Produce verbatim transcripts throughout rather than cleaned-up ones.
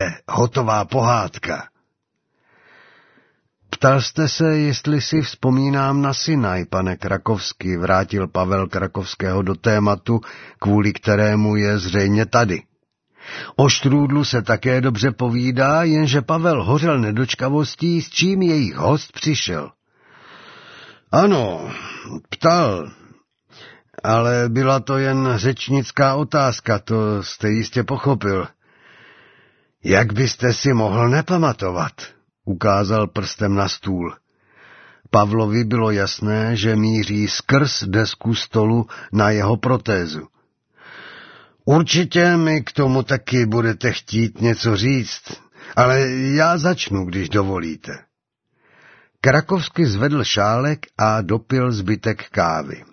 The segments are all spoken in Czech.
hotová pohádka. Ptal jste se, jestli si vzpomínám na Sinaj, pane Krakovský, vrátil Pavel Krakovského do tématu, kvůli kterému je zřejmě tady. O štrůdlu se také dobře povídá, jenže Pavel hořel nedočkavostí, s čím jejich host přišel. Ano, ptal, ale byla to jen řečnická otázka, to jste jistě pochopil. Jak byste si mohl nepamatovat? Ukázal prstem na stůl. Pavlovi bylo jasné, že míří skrz desku stolu na jeho protézu. Určitě mi k tomu taky budete chtít něco říct, ale já začnu, když dovolíte. Krakovský zvedl šálek a dopil zbytek kávy.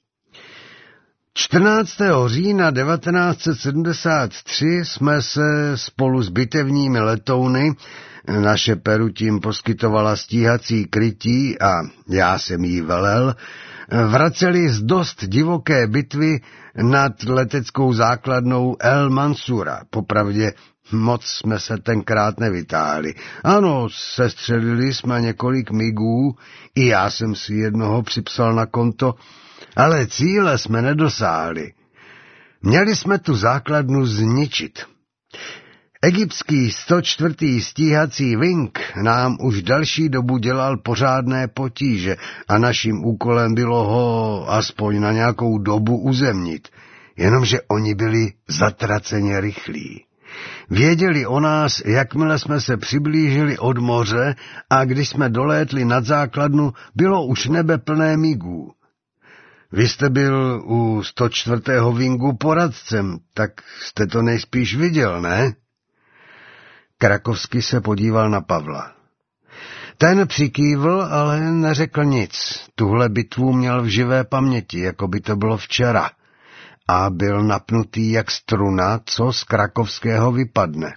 čtrnáctého října devatenáct set sedmdesát tři jsme se spolu s bitevními letouny, naše Peru tím poskytovala stíhací krytí a já jsem jí velel, vraceli z dost divoké bitvy nad leteckou základnou El Mansura. Popravdě moc jsme se tenkrát nevytáhli. Ano, sestřelili jsme několik migů, i já jsem si jednoho připsal na konto, ale cíle jsme nedosáhli. Měli jsme tu základnu zničit. Egyptský sto čtvrtý stíhací Wing nám už další dobu dělal pořádné potíže a naším úkolem bylo ho aspoň na nějakou dobu uzemnit, jenomže oni byli zatraceně rychlí. Věděli o nás, jakmile jsme se přiblížili od moře a když jsme dolétli nad základnu, bylo už nebe plné migů. Vy jste byl u sto čtvrtého Wingu poradcem, tak jste to nejspíš viděl, ne? Krakovský se podíval na Pavla. Ten přikývl, ale neřekl nic. Tuhle bitvu měl v živé paměti, jako by to bylo včera. A byl napnutý jak struna, co z Krakovského vypadne.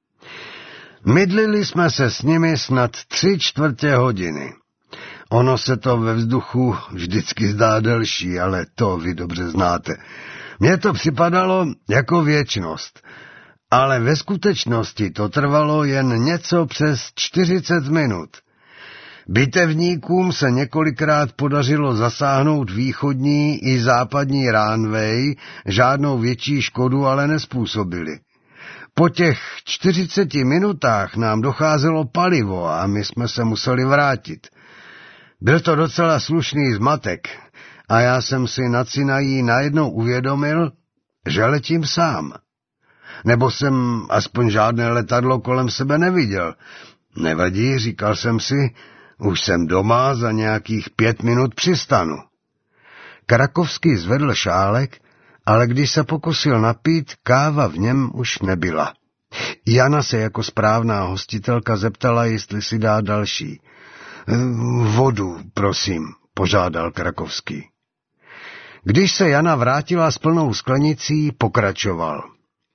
Mydlili jsme se s nimi snad tři čtvrtě hodiny. Ono se to ve vzduchu vždycky zdá delší, ale to vy dobře znáte. Mně to připadalo jako věčnost, ale ve skutečnosti to trvalo jen něco přes čtyřicet minut. Bitevníkům se několikrát podařilo zasáhnout východní i západní runway, žádnou větší škodu ale nezpůsobili. Po těch čtyřiceti minutách nám docházelo palivo a my jsme se museli vrátit. Byl to docela slušný zmatek a já jsem si na Sinaji najednou uvědomil, že letím sám. Nebo jsem aspoň žádné letadlo kolem sebe neviděl. Nevadí, říkal jsem si, už jsem doma, za nějakých pět minut přistanu. Krakovský zvedl šálek, ale když se pokusil napít, káva v něm už nebyla. Jana se jako správná hostitelka zeptala, jestli si dá další. Vodu, prosím, požádal Krakovský. Když se Jana vrátila s plnou sklenicí, pokračoval.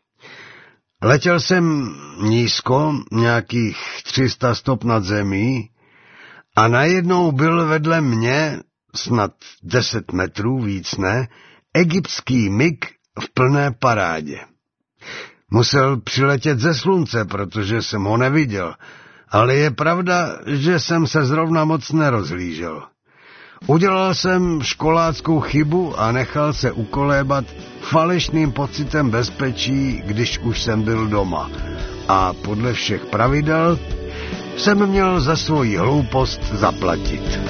Letěl jsem nízko, nějakých tři sta stop nad zemí, a najednou byl vedle mě, snad deset metrů, víc ne, egyptský mig v plné parádě. Musel přiletět ze slunce, protože jsem ho neviděl, ale je pravda, že jsem se zrovna moc nerozhlížel. Udělal jsem školáckou chybu a nechal se ukolébat falešným pocitem bezpečí, když už jsem byl doma. A podle všech pravidel jsem měl za svoji hloupost zaplatit.